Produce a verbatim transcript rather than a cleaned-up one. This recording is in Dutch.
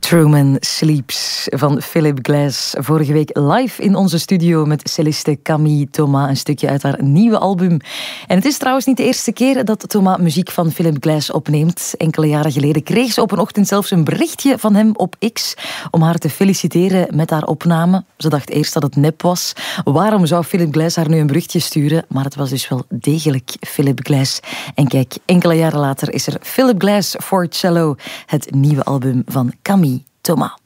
Truman Sleeps van Philip Glass. Vorige week live in onze studio met celliste Camille Thomas. Een stukje uit haar nieuwe album. En het is trouwens niet de eerste keer dat Thomas muziek van Philip Glass opneemt. Enkele jaren geleden kreeg ze op een ochtend zelfs een berichtje van hem op X om haar te feliciteren met haar opname. Ze dacht eerst dat het nep was. Waarom zou Philip Glass haar nu een berichtje sturen? Maar het was dus wel degelijk Philip Glass. En kijk, enkele jaren later is er Philip Glass for Cello, het nieuwe album van Camille Thomas.